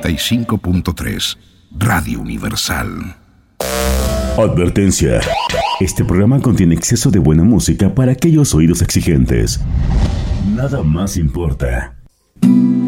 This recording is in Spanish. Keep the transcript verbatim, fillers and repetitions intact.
noventa y cinco punto tres, Radio Universal. Advertencia. Este programa contiene exceso de buena música para aquellos oídos exigentes. Nada más importa.